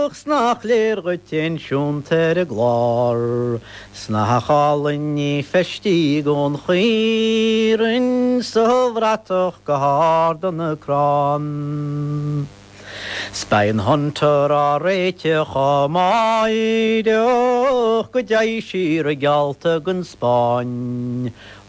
snach léir go tenisiúntar a glár, Snachálan ní festí gón chuirin sa bhratach go hádan na crán. Spain hunter a réite chamáideoch go deis sír a gealta gon Spáin.